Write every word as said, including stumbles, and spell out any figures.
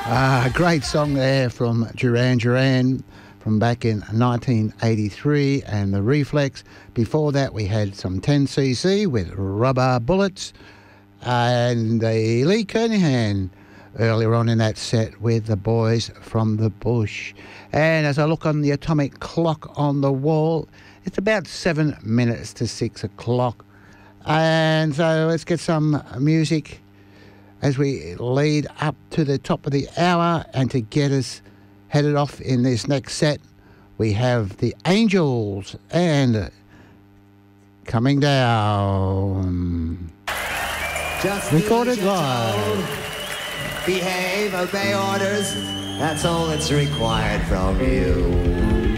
A great song there from Duran Duran from back in nineteen eighty-three and the Reflex. Before that we had some ten C C with Rubber Bullets and the Lee Kernaghan earlier on in that set with the Boys from the Bush. And as I look on the atomic clock on the wall, it's about seven minutes to six o'clock. And so let's get some music as we lead up to the top of the hour, and to get us headed off in this next set, we have the Angels and Coming Down. Just recorded live. Behave, obey orders. That's all that's required from you.